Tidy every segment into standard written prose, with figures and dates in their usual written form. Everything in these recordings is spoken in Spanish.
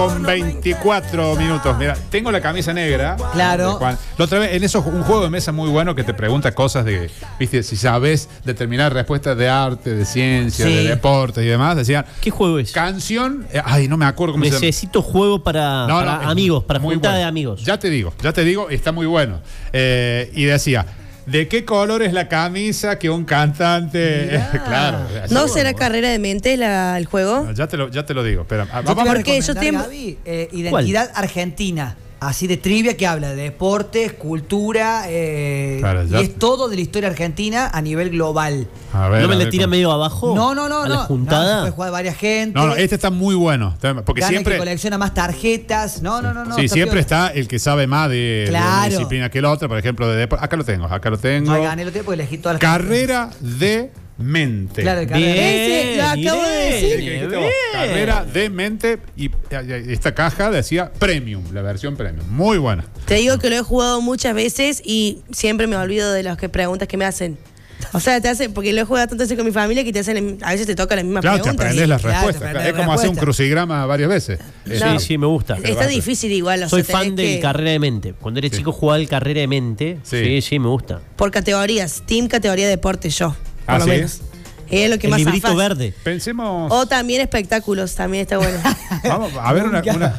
Con 24 minutos. Mira, tengo la camisa negra. Claro. La otra vez, en eso, un juego de mesa muy bueno que te pregunta cosas de, viste, si sabes determinar respuestas de arte, de ciencia, Sí. de deportes y demás. Decían, ¿Qué juego es? canción. Ay, no me acuerdo cómo se llama. Necesito juego para amigos, para muy juntada bueno. de amigos. Ya te digo, está muy bueno. Y decía, ¿de qué color es la camisa que un cantante? Claro. así ¿No bueno, será bueno. carrera de mente el juego? Ya te lo digo. Espera, Yo te voy a Porque yo recomendar, tengo- Gaby, Identidad Argentina. Así de trivia que habla de deportes, cultura, Claro, ya- y es todo de la historia argentina a nivel global. A ver, ¿No me a le ver tira cómo- medio abajo? No. ¿A la No, se juntada? puede jugar varias gente. No, este está muy bueno. Porque Gana el siempre. que colecciona más tarjetas. No. Sí, siempre piola. está el que sabe más de una Claro. disciplina que el otro, por ejemplo, de deporte. Acá lo tengo. No, gané el tiempo porque elegí todas las Carrera de mente. Claro, el Bien, carrera. Ese, lo acabo de bien, decir. ¿Qué dijiste bien. vos? Carrera de mente. Y esta caja decía Premium, la versión Premium. Muy buena. Te digo que lo he jugado muchas veces y siempre me olvido de las preguntas que me hacen. O sea, te hacen, porque lo he jugado tantas veces con mi familia que te hacen, a veces te tocan las mismas Claro, te preguntas. aprendes las Claro, te respuestas. aprendes Es las como hacer un respuestas. crucigrama varias veces. No. Sí, me gusta. Está difícil igual. O Soy sea, fan tenés del que- carrera de mente. Cuando era chico jugaba el carrera de mente. Sí. Sí, me gusta. Por categorías. Team categoría deporte yo. Por lo ¿sí? menos. Es lo que El más librito zafás. verde. Pensemos. O también espectáculos, también está bueno. Vamos a ver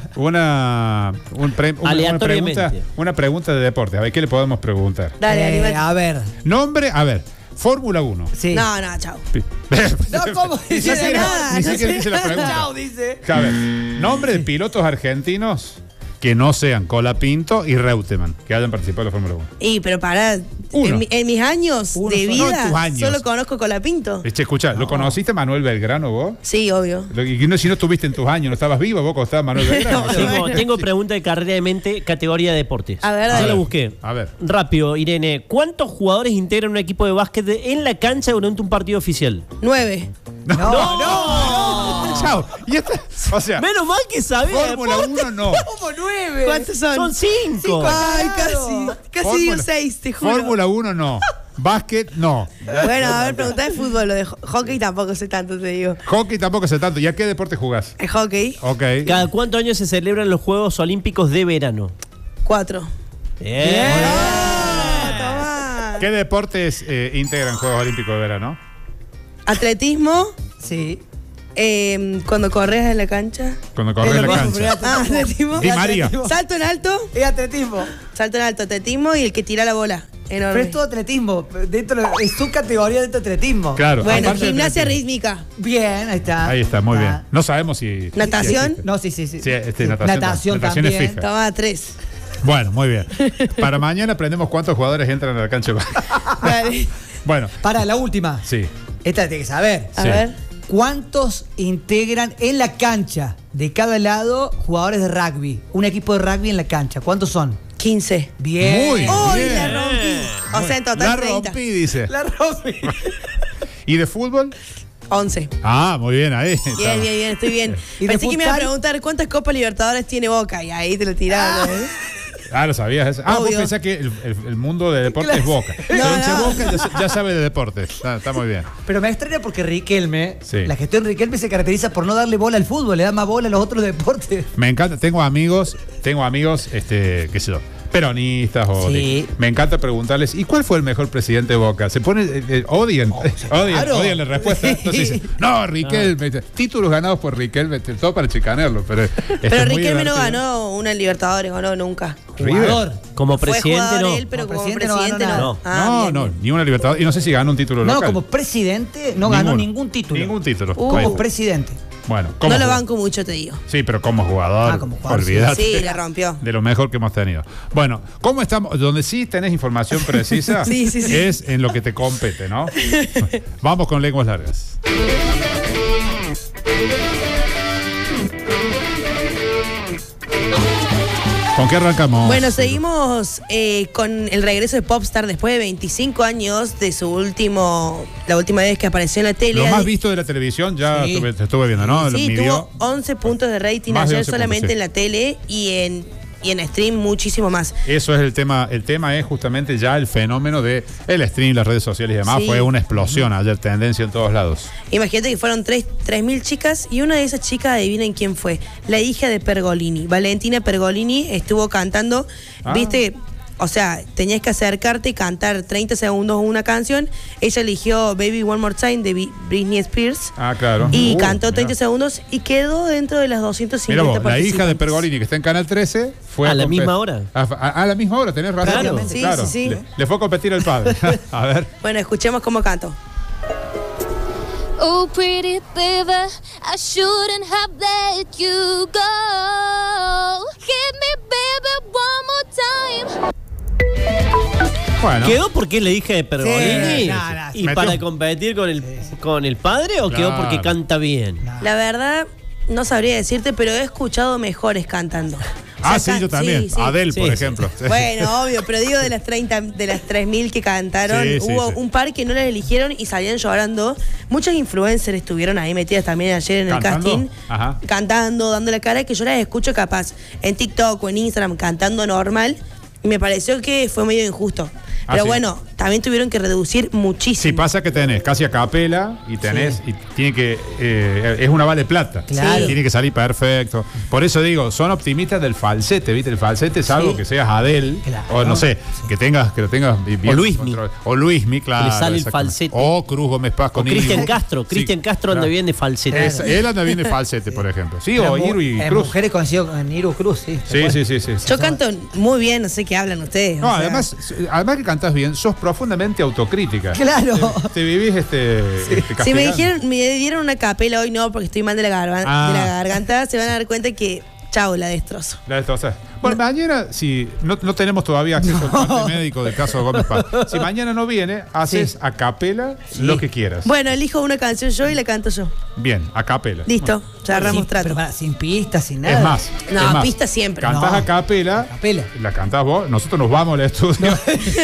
Aleatoriamente. una pregunta de deporte. A ver, ¿qué le podemos preguntar? Dale, animal. A ver. Nombre, a ver, Fórmula 1. Sí. No, chao. No, ¿cómo? Ni dice siquiera, nada, ni no siquiera sé. dice la pregunta. Chao, dice. A ver, nombre de pilotos argentinos que no sean Colapinto y Reutemann, que hayan participado en la Fórmula 1. Y pero para Uno. en mis años Uno de solo. No, en vida tus años. solo conozco Colapinto. Che, escucha, ¿lo conociste Manuel Belgrano vos? Sí, obvio. Si no estuviste en tus años, no estabas vivo vos cuando estaba Manuel Belgrano. Tengo pregunta de carrera de mente, categoría de deportes. A ver, Yo dale. la busqué. A ver. Rápido, Irene. ¿Cuántos jugadores integran un equipo de básquet en la cancha durante un partido oficial? 9. No. Chao. Y esta, o sea, Menos mal que sabía. Fórmula 1 no. Como 9. ¿Cuántos son? Son 5. Ay, Claro. casi digo 6, te juro. Fórmula 1 no. Básquet no. Bueno, a ver, preguntá de fútbol, lo de hockey tampoco sé tanto, te digo. Hockey tampoco sé tanto. ¿Y a qué deporte jugás? El hockey, Ok. ¿Cada cuántos años se celebran los Juegos Olímpicos de verano? 4. Bien. Tomá. ¿Qué deportes integran Juegos Olímpicos de verano? Atletismo, Sí. cuando corres en la cancha. Cuando corres en la cancha. Atletismo. Di María. Salto en alto, Es atletismo. atletismo y el que tira la bola. Enorme. Pero es todo atletismo. Es su categoría de atletismo. Claro. Bueno, aparte de gimnasia atletismo. rítmica. Bien, ahí está. Ahí está, muy bien. No sabemos si. Natación. No, sí. Sí, natación es también. fija. Toma 3. Bueno, muy bien. Para mañana aprendemos cuántos jugadores entran a la cancha. Dale. Bueno, Para la última. sí. Esta tiene que saber. A Sí. ver. ¿Cuántos integran en la cancha de cada lado jugadores de rugby? Un equipo de rugby en la cancha. ¿Cuántos son? 15. Bien. Muy ¡Uy, bien. la rompí! O sea, en La total 30. rompí, dice. La rugby. ¿Y de fútbol? 11. Ah, muy bien, ahí. Bien, estoy bien. ¿Y de Pensé que me iba a futsal? preguntar cuántas Copas Libertadores tiene Boca y ahí te lo tiraron. ¿eh? Ah, lo sabías eso. Ah, vos Obvio. pensás que el mundo de deporte es Boca. Pero hincha no. Boca ya sabe de deporte. Está muy bien. Pero me extraña porque Riquelme, Sí. la gestión de Riquelme se caracteriza por no darle bola al fútbol, le da más bola a los otros deportes. Me encanta. Tengo amigos, qué sé yo, peronistas o Sí. me encanta preguntarles, ¿y cuál fue el mejor presidente de Boca? Se pone, odian claro. la respuesta. Entonces dicen, no, Riquelme, títulos ganados por Riquelme, todo para chicanearlo, pero Pero Riquelme no ganó una Libertadores, o no, nunca. Jugador. Como Fue presidente jugador no. él, pero Como como presidente presidente no ganó no. nada. No, Bien, no, bien. ni una Libertadores. Y no sé si ganó un título No, local. como presidente no ganó Ninguno. ningún título. Ningún título. Como Bueno. presidente. Bueno, No lo jugador? banco mucho, te digo. Sí, pero como jugador, Como jugador, olvídate. Sí, la rompió. De lo mejor que hemos tenido. Bueno, ¿cómo estamos? Donde sí tenés información precisa Sí. es en lo que te compete, ¿no? Vamos con lenguas largas. ¿Con qué arrancamos? Bueno, seguimos con el regreso de Popstar después de 25 años de la última vez que apareció en la tele. Lo más visto de la televisión, ya Sí. te estuve viendo, ¿no? Lo Sí, midió. tuvo 11 puntos de rating Más de ayer 11 solamente puntos, sí. en la tele y en y en stream muchísimo más. Eso es el tema. El tema es justamente ya el fenómeno de el stream, las redes sociales y demás. Sí. Fue una explosión ayer, tendencia en todos lados. Imagínate que fueron 3.000 chicas y una de esas chicas, adivinen quién fue, la hija de Pergolini. Valentina Pergolini estuvo cantando, ¿viste? O sea, tenías que acercarte y cantar 30 segundos una canción. Ella eligió Baby One More Time de Britney Spears. Ah, claro. Y cantó 30 mirá. segundos y quedó dentro de las 250 Mira vos, la hija de participantes. Pergolini, que está en Canal 13, fue ¿A la competir. misma hora? A la misma hora, tenés razón. Claro. Sí, Claro. sí, sí. Le fue a competir el padre. A ver. Bueno, escuchemos cómo cantó. Oh, pretty baby, I shouldn't have let you go. Hit me, baby, one more time. Bueno. ¿Quedó porque es la hija de Pergolini? Sí, no, no, ¿Y metió- para competir con el padre o quedó Claro. porque canta bien? La verdad, no sabría decirte, pero he escuchado mejores cantando. O Ah, sea, sí, yo también. sí, sí. Adele, por Sí, ejemplo. Bueno, obvio, pero digo de las 3.000 que cantaron, Sí, sí, hubo sí. un par que no las eligieron y salían llorando. Muchos influencers estuvieron ahí metidas también ayer en el ¿Cantando? casting, Ajá. cantando, dando la cara, que yo las escucho capaz en TikTok o en Instagram cantando normal. Y me pareció que fue medio injusto. Ah, Pero sí. bueno, también tuvieron que reducir muchísimo. Sí, pasa que tenés casi a capela y tenés, y tiene que, es una vale plata. Claro. Tiene que salir perfecto. Por eso digo, son optimistas del falsete, ¿viste? El falsete es algo Sí. que seas Adele, Claro. o no sé, que lo tengas bien O Luismi. controlado. O Luismi, claro. Que le sale el exactamente. falsete. O Cruz Gómez Paz O con Cristian Iru. Castro. Sí, Cristian Castro anda claro. bien de falsete. Él anda bien de falsete, por ejemplo. Sí, o Iru y en Cruz. mujeres coincido con Iru Cruz, sí. Sí. Yo canto muy bien, no sé qué hablan ustedes. No, o sea. además que cantás bien, sos profundamente autocrítica. Claro. Te vivís Si me castigando. me dieron una capela hoy, no, porque estoy mal de la garganta, se van a dar cuenta que, chau, la destrozo. La destrozás. Bueno, mañana, si no tenemos todavía acceso al parte médico del caso de Gómez Paz. Si mañana no viene, haces Sí. a capela lo que quieras. Bueno, elijo una canción yo y la canto yo. Bien, a capela. Listo, cerramos Sin- trato. pero para, sin pistas, sin nada. Es más. No, es más, pista siempre. Cantás No. a capela. Capela. La cantás vos. Nosotros nos vamos al estudio.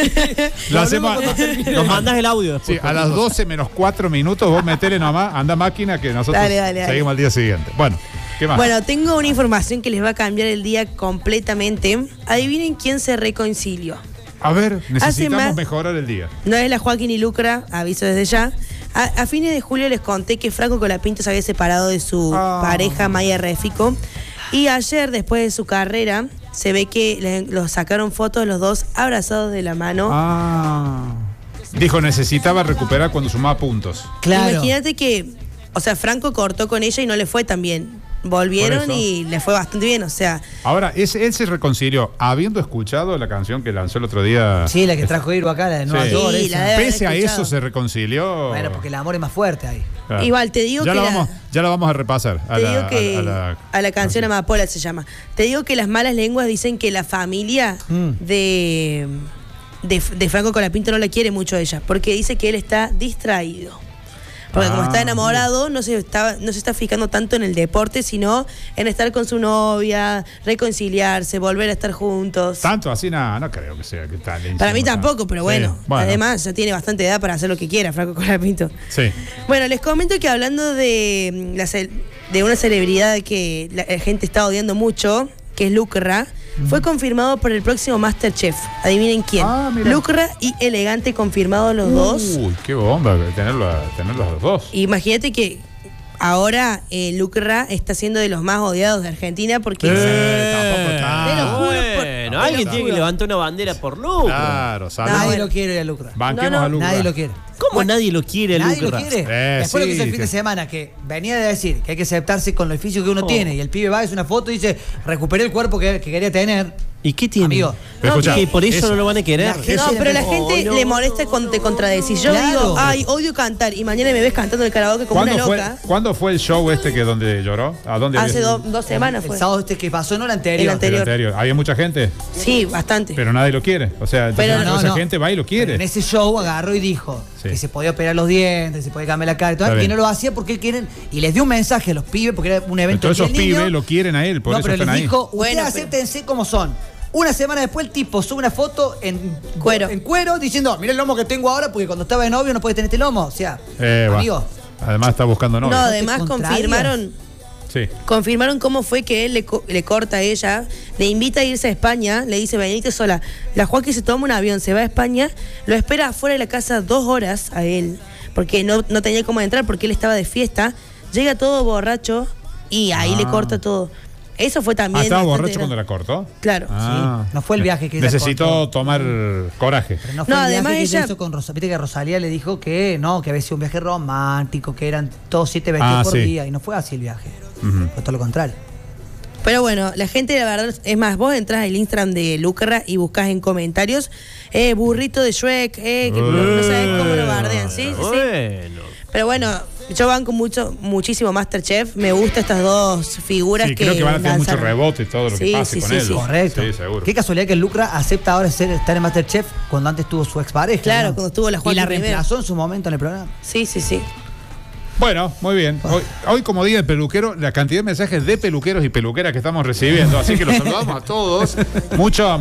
Lo hacemos. Nos mandas el audio después. Sí, a las 12 menos 4 minutos, vos metele nomás, anda máquina que nosotros Dale. seguimos al día siguiente. Bueno, ¿qué más? Bueno, tengo una información que les va a cambiar el día completamente. Adivinen quién se reconcilió. A ver, necesitamos más- mejorar el día. No es la Joaquín y Lucra, aviso desde ya. A fines de julio les conté que Franco Colapinto se había separado de su pareja Maya Réfico. Y ayer, después de su carrera, se ve que los sacaron fotos los dos abrazados de la mano. Dijo, necesitaba recuperar cuando sumaba puntos. Claro. Imagínate que, o sea, Franco cortó con ella y no le fue tan bien. Volvieron Por eso. y le fue bastante bien, o sea. Ahora, él se reconcilió habiendo escuchado la canción que lanzó el otro día. Sí, la que trajo Iru acá, la de Nueva Sí. York. Sí, esa. la de- haber Pese a escuchado. eso se reconcilió. Bueno, porque el amor es más fuerte ahí. Claro. Igual, te digo ya que ya la vamos a repasar. Te digo que a la canción Amapola se llama. Te digo que las malas lenguas dicen que la familia de Franco Colapinto no la quiere mucho a ella, porque dice que él está distraído. Porque como está enamorado, no se está fijando tanto en el deporte, sino en estar con su novia, reconciliarse, volver a estar juntos. Tanto así, no creo que sea que tal. Para mí tampoco, pero bueno, Sí, bueno. además ya tiene bastante edad para hacer lo que quiera, Franco Colapinto. Sí. Bueno, les comento que hablando de una celebridad que la gente está odiando mucho, que es Lucra, fue confirmado por el próximo Masterchef. Adivinen quién. Ah, mira. Lucra y Elegante confirmados los dos. Uy, qué bomba tenerlos a los dos. Imagínate que ahora Lucra está siendo de los más odiados de Argentina porque... Tampoco Te lo tanto. juro, Bueno, alguien tiene que levantar una bandera por Lucra. Claro, salud. Nadie bueno. lo quiere a Lucra. Banquemos No, no, a Lucra. Nadie lo quiere. ¿Cómo nadie lo quiere, Nadie Lucra? lo quiere. Después lo que hizo el fin de semana, que venía de decir que hay que aceptarse con los oficios que uno tiene, y el pibe va, es una foto y dice, recuperé el cuerpo que quería tener. ¿Y qué tiene? Amigo, Pero escuchá, que por eso eso- no lo van a querer. La gente- No, pero la gente no. le molesta cuando te contradecís. Yo Claro. digo, ay, odio cantar, y mañana me ves cantando el karaoke como una loca. ¿Cuándo fue el show este que donde lloró? ¿A dónde Hace había- 2 semanas el fue. sábado este que pasó, no el anterior. El anterior. El anterior. ¿Había mucha gente? Sí, bastante. Pero nadie lo quiere. O sea, entonces Pero toda esa gente va y lo Pero quiere. en ese show agarró y dijo Sí. que se podía operar los dientes, se podía cambiar la cara y todo, Está que bien. no lo hacía porque él quieren. Y les dio un mensaje a los pibes, porque era un evento Todos esos del niño. pibes lo quieren a él, por No, eso pero están les ahí. dijo, ustedes Bueno, acéptense como son. Una semana después el tipo sube una foto en Cuero. diciendo, mira el lomo que tengo ahora porque cuando estaba de novio no puedes tener este lomo. O sea, Va. amigo, Además está buscando novio. No, te además contradigas. confirmaron Sí. Confirmaron cómo fue que él le corta a ella, le invita a irse a España, le dice, venite sola. La Joaquín se toma un avión, se va a España, lo espera afuera de la casa 2 horas a él, porque no tenía cómo entrar, porque él estaba de fiesta. Llega todo borracho y ahí le corta todo. Eso fue también... ¿Estaba borracho cuando la cortó? Claro. Sí. No fue el viaje que ella necesitó cortó. tomar coraje. Pero no fue el además viaje que ella ella hizo con Rosalía. Viste que Rosalía le dijo que no, que había sido un viaje romántico, que eran todos 7 vestidos por día, y no fue así el viaje. Fue todo lo contrario. Pero bueno, la gente, la verdad, es más, vos entras al Instagram de Lucarra y buscas en comentarios, burrito de Shrek, que no sabes cómo lo bardean, ¿sí? Bueno. Pero bueno, yo banco muchísimo Masterchef, me gustan estas dos figuras Sí, creo que van a tener mucho lanzaron. rebote y todo lo que pase con ellos. Sí. Correcto. Sí, seguro. Qué casualidad que Lucra acepta ahora estar en Masterchef cuando antes tuvo su expareja. Claro, ¿no? cuando estuvo la Y Joaquín la primero. reemplazó en su momento en el programa. Sí. Bueno, muy bien. Hoy, como día del peluquero, la cantidad de mensajes de peluqueros y peluqueras que estamos recibiendo, así que los saludamos a todos. Mucha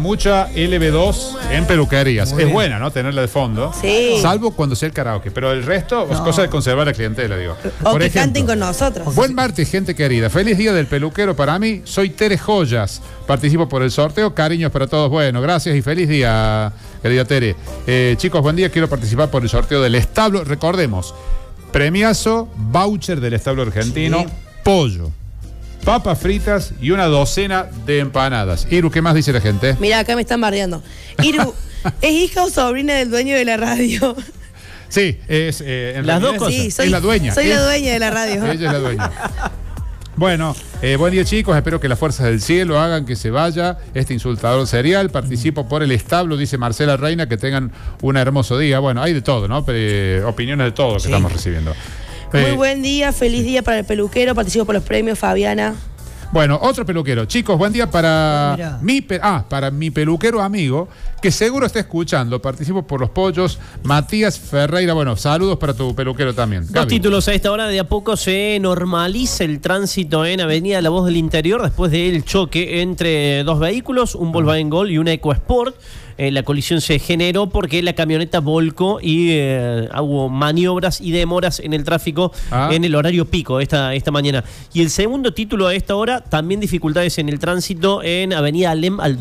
LB2 en peluquerías. Es buena, ¿no? Tenerla de fondo. Sí. Salvo cuando sea el karaoke. Pero el resto es cosa de conservar la clientela, digo. O Por que ejemplo, canten con nosotros. Buen martes, gente querida. Feliz día del peluquero para mí. Soy Tere Joyas. Participo por el sorteo. Cariños para todos. Bueno, gracias y feliz día, querida Tere. Chicos, buen día. Quiero participar por el sorteo del establo. Recordemos, premiazo, voucher del establo argentino, pollo, papas fritas y una docena de empanadas. Iru, ¿qué más dice la gente? Mira, acá me están bardeando. Iru, ¿es hija o sobrina del dueño de la radio? Sí, es en Las realidad dos cosas. Sí, es la dueña. Soy la dueña de la radio. Ella es la dueña. Bueno, buen día chicos, espero que las fuerzas del cielo hagan que se vaya este insultador serial. Participo por el establo, dice Marcela Reina, que tengan un hermoso día. Bueno, hay de todo, ¿no? Opiniones de todo que estamos recibiendo. Muy buen día, feliz día para el peluquero, participo por los premios, Fabiana. Bueno, otro peluquero. Chicos, buen día para para mi peluquero amigo, que seguro está escuchando. Participo por los pollos. Matías Ferreira. Bueno, saludos para tu peluquero también. Dos Gaby. títulos a esta hora. De a poco se normaliza el tránsito en Avenida La Voz del Interior después del choque entre dos vehículos, un Volkswagen Gol y una EcoSport. La colisión se generó porque la camioneta volcó y hubo maniobras y demoras en el tráfico en el horario pico esta mañana. Y el segundo título a esta hora, también dificultades en el tránsito en Avenida Alem al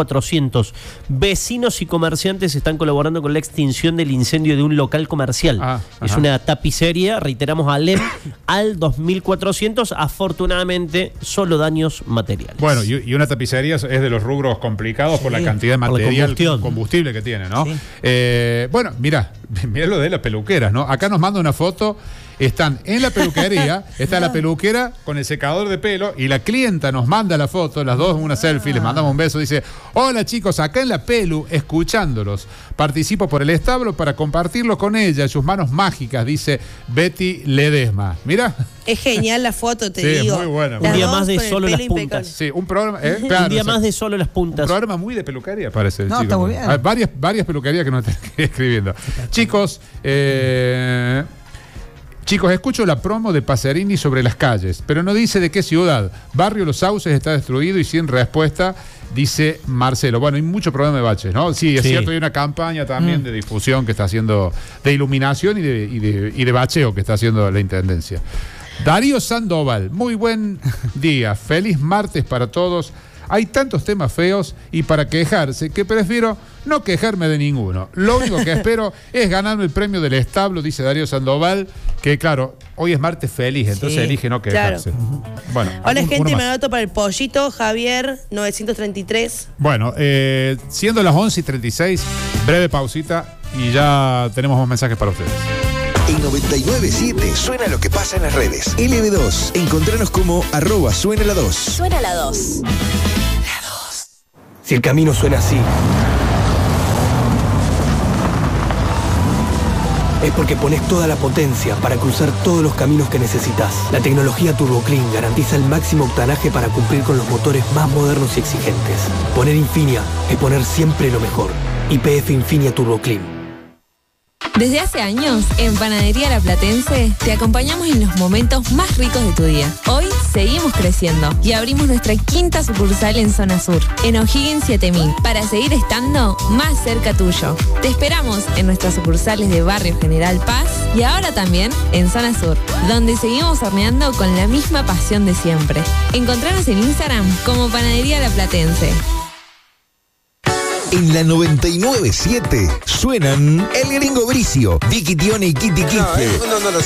2400. Vecinos y comerciantes están colaborando con la extinción del incendio de un local comercial. Es una tapicería, reiteramos, Alem al 2400. Afortunadamente, solo daños materiales. Bueno, y una tapicería es de los rubros complicados por la cantidad de material, combustible que tiene, ¿no? Sí. Bueno, mira lo de las peluqueras, ¿no? Acá nos manda una foto. Están en la peluquería, está la peluquera con el secador de pelo y la clienta nos manda la foto, las dos una selfie, les mandamos un beso, dice: hola chicos, acá en la pelu, escuchándolos. Participo por el establo para compartirlo con ella, sus manos mágicas, dice Betty Ledesma. Mira. Es genial la foto, te Sí, digo. muy buena. Un día más de con el solo pelo las impecable. puntas. Sí, un programa. Claro, Un día más de solo las un puntas. programa muy de peluquería, parece. No, chico. está muy bien. Hay varias peluquerías que nos están escribiendo. Chicos, escucho la promo de Pacerini sobre las calles, pero no dice de qué ciudad. Barrio Los Sauces está destruido y sin respuesta, dice Marcelo. Bueno, hay mucho problema de baches, ¿no? Sí, es cierto, hay una campaña también de difusión que está haciendo, de iluminación y de bacheo que está haciendo la Intendencia. Darío Sandoval, muy buen día, feliz martes para todos. Hay tantos temas feos y para quejarse que prefiero no quejarme de ninguno. Lo único que espero es ganarme el premio del establo, dice Darío Sandoval, que claro, hoy es martes feliz, entonces elige no quejarse. Claro. Bueno, Hola uno gente, más. me anoto para el pollito, Javier 933. Bueno, siendo las 11:36, breve pausita y ya tenemos más mensajes para ustedes. En 99.7 suena lo que pasa en las redes. LB2, encontranos como @suena2. Suena la 2. Si el camino suena así, es porque pones toda la potencia para cruzar todos los caminos que necesitas. La tecnología Turbo Clean garantiza el máximo octanaje para cumplir con los motores más modernos y exigentes. Poner Infinia es poner siempre lo mejor. YPF Infinia Turbo Clean. Desde hace años, en Panadería La Platense, te acompañamos en los momentos más ricos de tu día. Hoy seguimos creciendo y abrimos nuestra 5ª sucursal en Zona Sur, en O'Higgins 7000, para seguir estando más cerca tuyo. Te esperamos en nuestras sucursales de Barrio General Paz y ahora también en Zona Sur, donde seguimos horneando con la misma pasión de siempre. Encontranos en Instagram como Panadería La Platense. En la 99.7 suenan El Gringo Bricio, Vicky Tione y Kitty Quispe.